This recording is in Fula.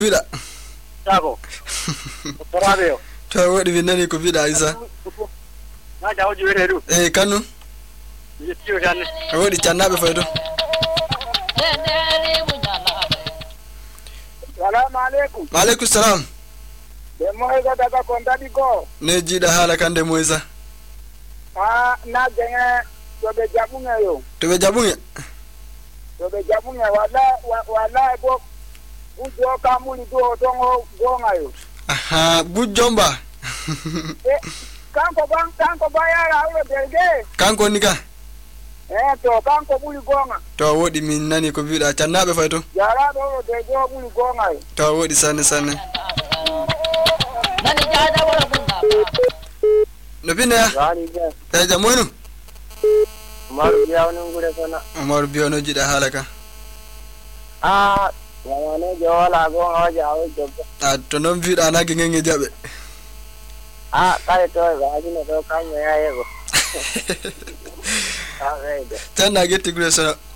Vida. Chago. Porabeo. To wadi binani ko vida Isa. Na jawo jiweru. Kanu. Yitiyo janne. Wadi channabe faydo. Salamu alaikum. Wa alaikum salam. De moiza daga kondadi go. Ne jida hala kande moiza. Na genge tobe jabunga yo. Tobe jabunga. Tobe jabunga wala go bujo kamuli do tongo gonga yo. Aha, bujomba. Kanko bayara ulo belge. Kanko nika. To kanko buli gonga. To wodi min nani ko vida channabe faydo. Yara do belge buli gonga yo. To wodi sanne. Nani jada wala bunda. No bina. Gani Jamono. Umaru biya ngure sona. Umaru biya no jida halaka. Yamane jawala go haja awo jobba. To non vida na ngenge jabe. Kare to gaji ne to kan ya yego. Right. Tan na geti gure sona.